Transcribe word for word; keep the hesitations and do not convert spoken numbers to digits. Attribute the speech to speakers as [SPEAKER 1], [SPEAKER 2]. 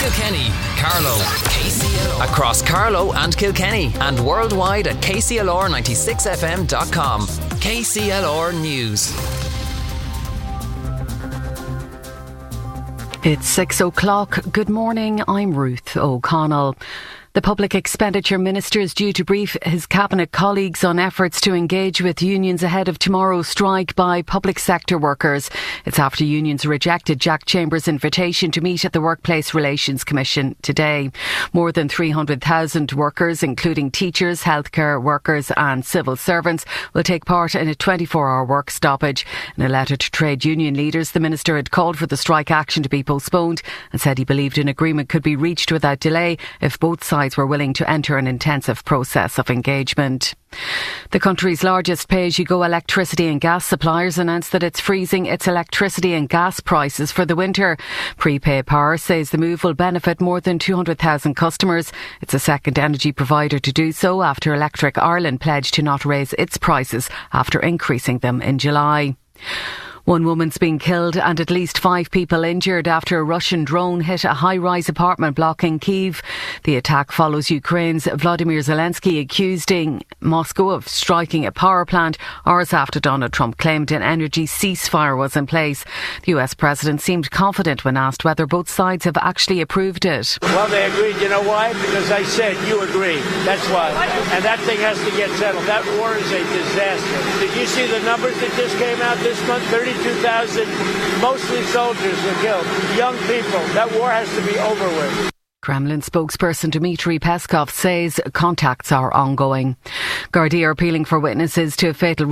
[SPEAKER 1] Kilkenny, Carlow, K C L R. Across Carlow and Kilkenny and worldwide at K C L R ninety-six F M dot com. K C L R News.
[SPEAKER 2] It's six o'clock. Good morning, I'm Ruth O'Connell. The Public Expenditure Minister is due to brief his Cabinet colleagues on efforts to engage with unions ahead of tomorrow's strike by public sector workers. It's after unions rejected Jack Chambers' invitation to meet at the Workplace Relations Commission today. More than three hundred thousand workers, including teachers, healthcare workers and civil servants, will take part in a twenty-four hour work stoppage. In a letter to trade union leaders, the Minister had called for the strike action to be postponed and said he believed an agreement could be reached without delay if both sides were willing to enter an intensive process of engagement. The country's largest pay-as-you-go electricity and gas suppliers announced that it's freezing its electricity and gas prices for the winter. Prepay Power says the move will benefit more than two hundred thousand customers. It's the second energy provider to do so after Electric Ireland pledged to not raise its prices after increasing them in July. One woman's been killed and at least five people injured after a Russian drone hit a high-rise apartment block in Kyiv. The attack follows Ukraine's Vladimir Zelensky accusing Moscow of striking a power plant hours after Donald Trump claimed an energy ceasefire was in place. The U S President seemed confident when asked whether both sides have actually approved it.
[SPEAKER 3] Well, they agreed. You know why? Because I said you agree. That's why. And that thing has to get settled. That war is a disaster. Did you see the numbers that just came out this month? thirty-two thousand, mostly soldiers were killed. Young people. That war has to be over with.
[SPEAKER 2] Kremlin spokesperson Dmitry Peskov says contacts are ongoing. Gardaí are appealing for witnesses to a fatal